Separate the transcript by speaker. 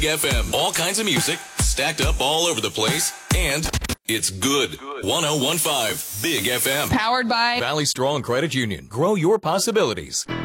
Speaker 1: FM. All kinds of music, stacked up all over the place, and it's good. 101.5 Big FM.
Speaker 2: Powered by
Speaker 1: Valley Strong Credit Union. Grow your possibilities.